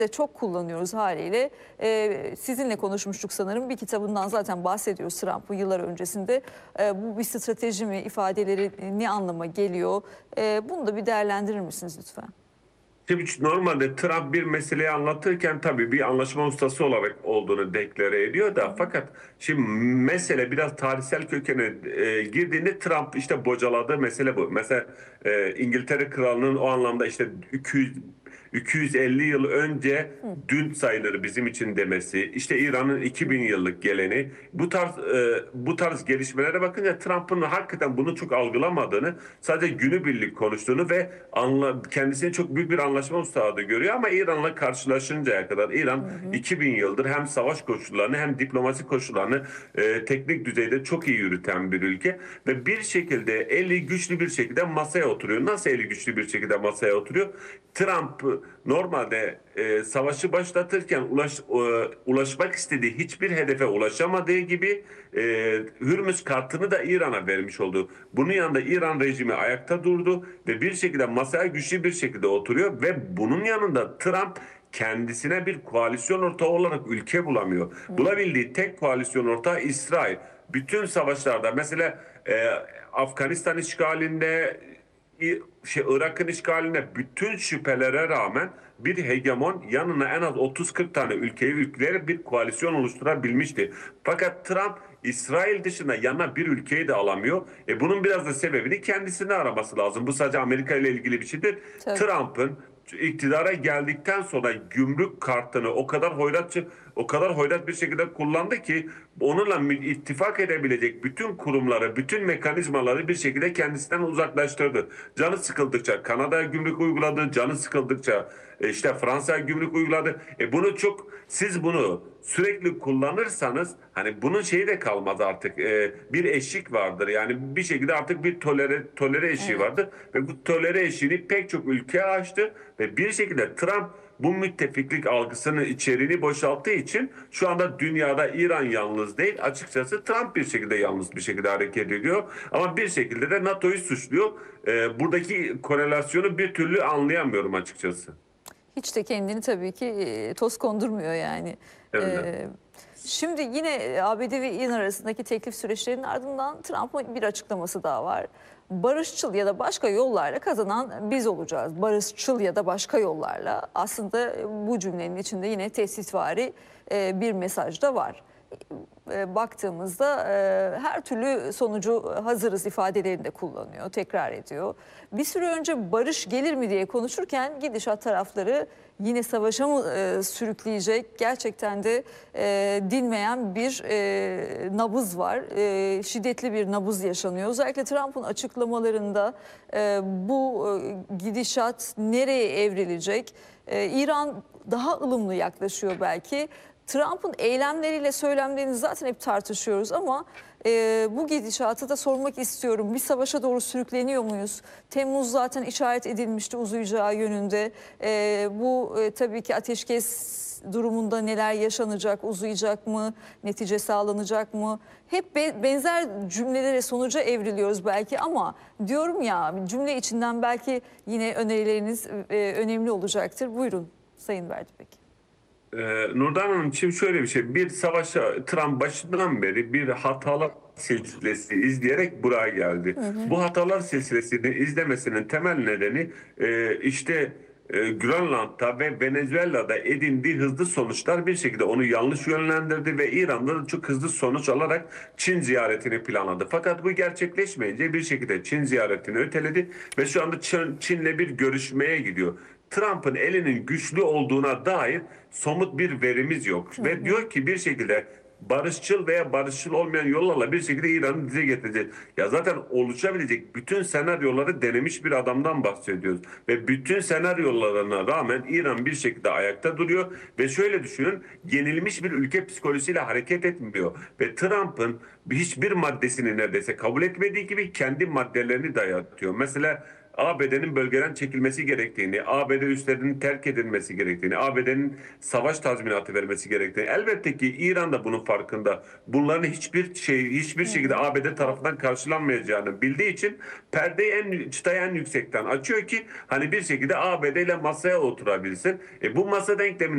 de çok kullanıyoruz haliyle. Sizinle konuşmuştuk sanırım. Bir kitabından zaten bahsediyoruz Trump'ın yıllar öncesinde. Bu bir strateji mi, ifadeleri ne anlama geliyor? Bunu da bir değerlendirir misiniz lütfen? Şimdi normalde Trump bir meseleyi anlatırken tabii bir anlaşma ustası olarak olduğunu deklare ediyor da, fakat şimdi mesele biraz tarihsel kökene girdiğinde Trump işte bocaladığı mesele bu. Mesela İngiltere Kralının o anlamda işte 250 yıl önce dün sayılır bizim için demesi, işte İran'ın 2000 yıllık geleni, bu tarz gelişmelere bakınca Trump'ın hakikaten bunu çok algılamadığını, sadece günübirlik konuştuğunu ve kendisini çok büyük bir anlaşma ustası görüyor. Ama İran'la karşılaşıncaya kadar İran 2000 yıldır hem savaş koşullarını hem diplomasi koşullarını teknik düzeyde çok iyi yürüten bir ülke ve bir şekilde eli güçlü bir şekilde masaya oturuyor. Nasıl eli güçlü bir şekilde masaya oturuyor? Trump normalde savaşı başlatırken ulaşmak istediği hiçbir hedefe ulaşamadığı gibi Hürmüz kartını da İran'a vermiş oldu. Bunun yanında İran rejimi ayakta durdu ve bir şekilde masaya güçlü bir şekilde oturuyor ve bunun yanında Trump kendisine bir koalisyon ortağı olarak ülke bulamıyor. Bulabildiği tek koalisyon ortağı İsrail. Bütün savaşlarda mesela Afganistan işgalinde, Irak'ın işgaline, bütün şüphelere rağmen bir hegemon yanına en az 30-40 tane ülkeyi yükleyerek bir koalisyon oluşturabilmişti. Fakat Trump İsrail dışında yanına bir ülkeyi de alamıyor. Bunun biraz da sebebini kendisine araması lazım. Bu sadece Amerika ile ilgili bir şey değil. Tabii. Trump'ın iktidara geldikten sonra gümrük kartını o kadar hoyrat bir şekilde kullandı ki onunla ittifak edebilecek bütün kurumları, bütün mekanizmaları bir şekilde kendisinden uzaklaştırdı. Canı sıkıldıkça Kanada'ya gümrük uyguladı, canı sıkıldıkça işte Fransa'ya gümrük uyguladı. Siz bunu sürekli kullanırsanız hani bunun şeyi de kalmaz artık. Bir eşik vardır. Yani bir şekilde artık bir tolere eşiği Evet. vardır ve bu tolere eşiğini pek çok ülkeye açtı ve bir şekilde Trump bu müttefiklik algısının içeriğini boşalttığı için şu anda dünyada İran yalnız değil. Açıkçası Trump bir şekilde yalnız bir şekilde hareket ediyor. Ama bir şekilde de NATO'yu suçluyor. Buradaki korelasyonu bir türlü anlayamıyorum açıkçası. Hiç de kendini tabii ki toz kondurmuyor yani. Öyle. E, Şimdi yine ABD ve İran arasındaki teklif süreçlerinin ardından Trump'ın bir açıklaması daha var. Barışçıl ya da başka yollarla kazanan biz olacağız. Barışçıl ya da başka yollarla, aslında bu cümlenin içinde yine tehditvari bir mesaj da var. Baktığımızda her türlü sonucu hazırız ifadelerini de kullanıyor, tekrar ediyor. Bir süre önce barış gelir mi diye konuşurken gidişat tarafları yine savaşa mı sürükleyecek, gerçekten de dinmeyen bir nabız var. Şiddetli bir nabız yaşanıyor. Özellikle Trump'ın açıklamalarında bu gidişat nereye evrilecek? İran daha ılımlı yaklaşıyor belki. Trump'ın eylemleriyle söylemlerini zaten hep tartışıyoruz ama bu gidişatı da sormak istiyorum. Bir savaşa doğru sürükleniyor muyuz? Temmuz zaten işaret edilmişti uzayacağı yönünde. Bu tabii ki ateşkes durumunda neler yaşanacak, uzayacak mı, netice sağlanacak mı? Hep benzer cümlelere, sonuca evriliyoruz belki ama diyorum ya, cümle içinden belki yine önerileriniz önemli olacaktır. Buyurun Sayın Berdibek. Nurdan Hanım, için şöyle bir şey. Bir savaşa Trump başından beri bir hatalar silsilesi izleyerek buraya geldi. Bu hatalar silsilesini izlemesinin temel nedeni Grönland'da ve Venezuela'da edindiği hızlı sonuçlar bir şekilde onu yanlış yönlendirdi ve İran'da da çok hızlı sonuç alarak Çin ziyaretini planladı. Fakat bu gerçekleşmeyince bir şekilde Çin ziyaretini öteledi ve şu anda Çin'le bir görüşmeye gidiyor. Trump'ın elinin güçlü olduğuna dair somut bir verimiz yok. Ve diyor ki bir şekilde barışçıl veya barışçıl olmayan yollarla bir şekilde İran'ı dize getirecek. Ya zaten oluşabilecek bütün senaryoları denemiş bir adamdan bahsediyoruz. Ve bütün senaryolarına rağmen İran bir şekilde ayakta duruyor. Ve şöyle düşünün, yenilmiş bir ülke psikolojisiyle hareket etmiyor. Ve Trump'ın hiçbir maddesini neredeyse kabul etmediği gibi kendi maddelerini dayatıyor. Mesela ABD'nin bölgeden çekilmesi gerektiğini, ABD üslerinin terk edilmesi gerektiğini, ABD'nin savaş tazminatı vermesi gerektiğini. Elbette ki İran da bunun farkında. Bunların hiçbir şekilde ABD tarafından karşılanmayacağını bildiği için çıtayı en yüksekten açıyor ki hani bir şekilde ABD ile masaya oturabilsin. Bu masa denklemini